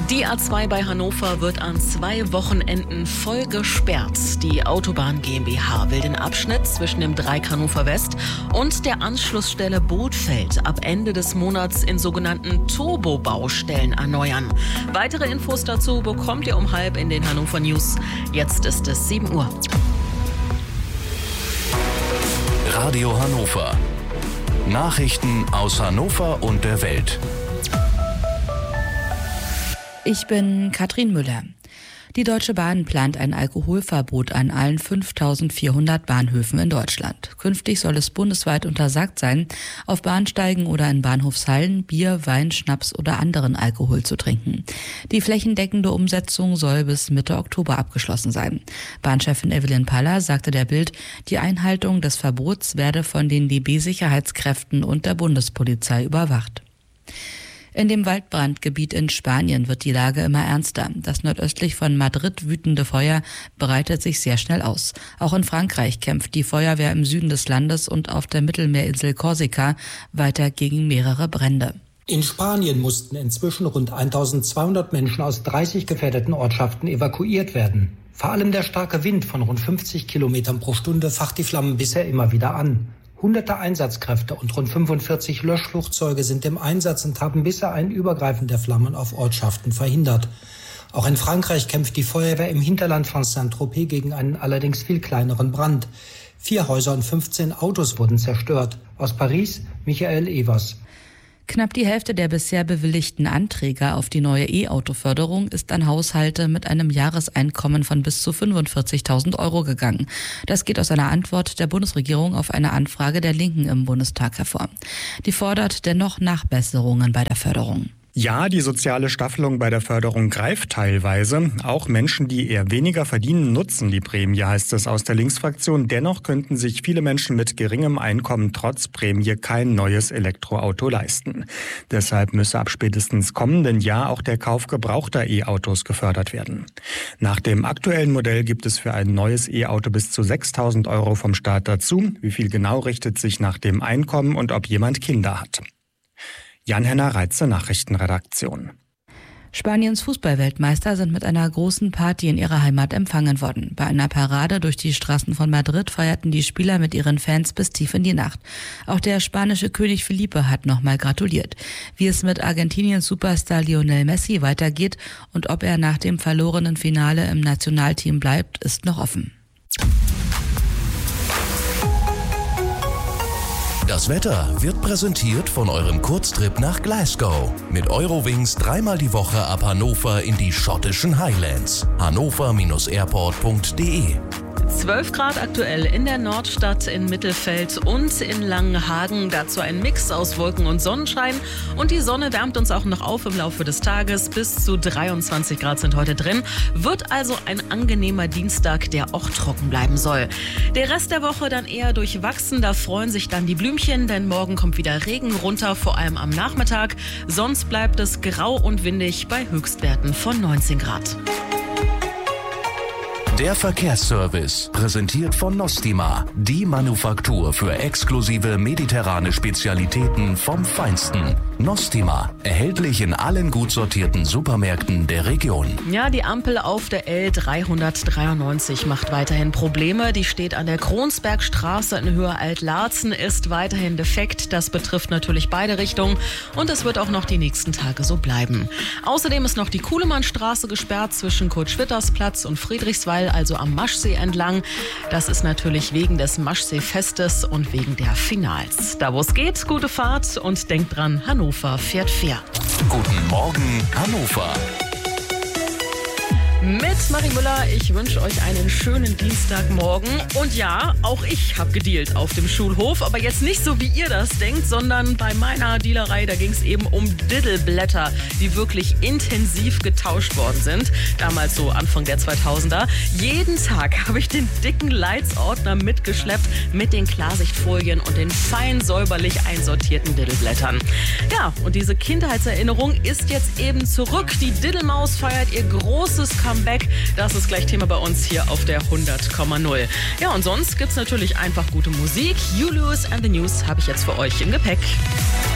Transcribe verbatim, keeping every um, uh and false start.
Die A zwei bei Hannover wird an zwei Wochenenden voll gesperrt. Die Autobahn GmbH will den Abschnitt zwischen dem Dreieck Hannover West und der Anschlussstelle Bothfeld ab Ende des Monats in sogenannten Turbo-Baustellen erneuern. Weitere Infos dazu bekommt ihr um halb in den Hannover News. Jetzt ist es sieben Uhr. Radio Hannover. Nachrichten aus Hannover und der Welt. Ich bin Katrin Müller. Die Deutsche Bahn plant ein Alkoholverbot an allen fünftausendvierhundert Bahnhöfen in Deutschland. Künftig soll es bundesweit untersagt sein, auf Bahnsteigen oder in Bahnhofshallen Bier, Wein, Schnaps oder anderen Alkohol zu trinken. Die flächendeckende Umsetzung soll bis Mitte Oktober abgeschlossen sein. Bahnchefin Evelyn Paller sagte der Bild, die Einhaltung des Verbots werde von den D B-Sicherheitskräften und der Bundespolizei überwacht. In dem Waldbrandgebiet in Spanien wird die Lage immer ernster. Das nordöstlich von Madrid wütende Feuer breitet sich sehr schnell aus. Auch in Frankreich kämpft die Feuerwehr im Süden des Landes und auf der Mittelmeerinsel Korsika weiter gegen mehrere Brände. In Spanien mussten inzwischen rund eintausendzweihundert Menschen aus dreißig gefährdeten Ortschaften evakuiert werden. Vor allem der starke Wind von rund fünfzig Kilometern pro Stunde facht die Flammen bisher immer wieder an. Hunderte Einsatzkräfte und rund fünfundvierzig Löschflugzeuge sind im Einsatz und haben bisher ein Übergreifen der Flammen auf Ortschaften verhindert. Auch in Frankreich kämpft die Feuerwehr im Hinterland von Saint-Tropez gegen einen allerdings viel kleineren Brand. Vier Häuser und fünfzehn Autos wurden zerstört. Aus Paris, Michael Evers. Knapp die Hälfte der bisher bewilligten Anträge auf die neue E-Auto-Förderung ist an Haushalte mit einem Jahreseinkommen von bis zu fünfundvierzigtausend Euro gegangen. Das geht aus einer Antwort der Bundesregierung auf eine Anfrage der Linken im Bundestag hervor. Die fordert dennoch Nachbesserungen bei der Förderung. Ja, die soziale Staffelung bei der Förderung greift teilweise. Auch Menschen, die eher weniger verdienen, nutzen die Prämie, heißt es aus der Linksfraktion. Dennoch könnten sich viele Menschen mit geringem Einkommen trotz Prämie kein neues Elektroauto leisten. Deshalb müsse ab spätestens kommenden Jahr auch der Kauf gebrauchter E-Autos gefördert werden. Nach dem aktuellen Modell gibt es für ein neues E-Auto bis zu sechstausend Euro vom Staat dazu. Wie viel genau richtet sich nach dem Einkommen und ob jemand Kinder hat. Jan-Henner Reitze, Nachrichtenredaktion. Spaniens Fußballweltmeister sind mit einer großen Party in ihrer Heimat empfangen worden. Bei einer Parade durch die Straßen von Madrid feierten die Spieler mit ihren Fans bis tief in die Nacht. Auch der spanische König Felipe hat nochmal gratuliert. Wie es mit Argentiniens Superstar Lionel Messi weitergeht und ob er nach dem verlorenen Finale im Nationalteam bleibt, ist noch offen. Das Wetter wird präsentiert von eurem Kurztrip nach Glasgow. Mit Eurowings dreimal die Woche ab Hannover in die schottischen Highlands. hannover Airport punkt de zwölf Grad aktuell in der Nordstadt, in Mittelfeld und in Langenhagen. Dazu ein Mix aus Wolken und Sonnenschein. Und die Sonne wärmt uns auch noch auf im Laufe des Tages. Bis zu dreiundzwanzig Grad sind heute drin. Wird also ein angenehmer Dienstag, der auch trocken bleiben soll. Der Rest der Woche dann eher durchwachsen. Da freuen sich dann die Blümchen, denn morgen kommt wieder Regen runter, vor allem am Nachmittag. Sonst bleibt es grau und windig bei Höchstwerten von neunzehn Grad. Der Verkehrsservice, präsentiert von Nostima, die Manufaktur für exklusive mediterrane Spezialitäten vom Feinsten. Nostima, erhältlich in allen gut sortierten Supermärkten der Region. Ja, die Ampel auf der L dreihundertdreiundneunzig macht weiterhin Probleme. Die steht an der Kronsbergstraße in Höhe Alt-Laatzen, ist weiterhin defekt. Das betrifft natürlich beide Richtungen und es wird auch noch die nächsten Tage so bleiben. Außerdem ist noch die Kuhlemannstraße gesperrt zwischen Kurt-Schwitters-Platz und Friedrichswall, also am Maschsee entlang. Das ist natürlich wegen des Maschsee-Festes und wegen der Finals. Da wo es geht, gute Fahrt und denkt dran, Hannover fährt fair. Guten Morgen, Hannover. Mit Marie Müller, ich wünsche euch einen schönen Dienstagmorgen. Und ja, auch ich habe gedealt auf dem Schulhof, aber jetzt nicht so, wie ihr das denkt, sondern bei meiner Dealerei, da ging es eben um Diddleblätter, die wirklich intensiv getauscht worden sind. Damals so Anfang der zweitausender. Jeden Tag habe ich den dicken Leitsordner mitgeschleppt mit den Klarsichtfolien und den fein säuberlich einsortierten Diddleblättern. Ja, und diese Kindheitserinnerung ist jetzt eben zurück. Die Diddlemaus feiert ihr großes Comeback. Das ist gleich Thema bei uns hier auf der hundert Komma null. Ja, und sonst gibt's natürlich einfach gute Musik. Julius and the News habe ich jetzt für euch im Gepäck.